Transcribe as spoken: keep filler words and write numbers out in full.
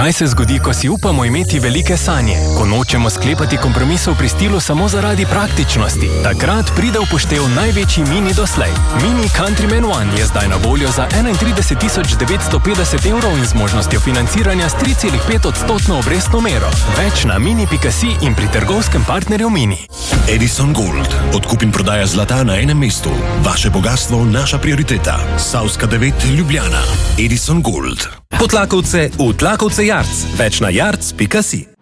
Kaj se zgodi, ko si upamo imeti velike sanje? Ko nočemo sklepati kompromisov pri stilu samo zaradi praktičnosti? Takrat pride v poštev največji mini doslej. Mini Countryman One je zdaj na voljo za enaintrideset tisoč devetsto petdeset evrov in z možnostjo financiranja s tri celih pet odstotno obrestno mero. Več na mini pika si in pri trgovskem partnerju Mini. Edison Gold. Odkup in prodaja zlata na enem mestu. Vaše bogastvo, naša prioriteta. Savska devet, Ljubljana. Edison Gold. Potlakovce v Tlakovce Jarc. Več na jarc pika si.